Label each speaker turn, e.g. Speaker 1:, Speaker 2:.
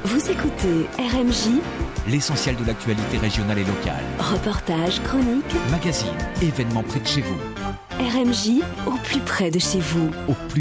Speaker 1: Vous écoutez RMJ,
Speaker 2: l'essentiel de l'actualité régionale et locale.
Speaker 1: Reportages, chroniques,
Speaker 2: Magazine, événements près de chez vous.
Speaker 1: RMJ au plus près de chez vous.
Speaker 2: Au plus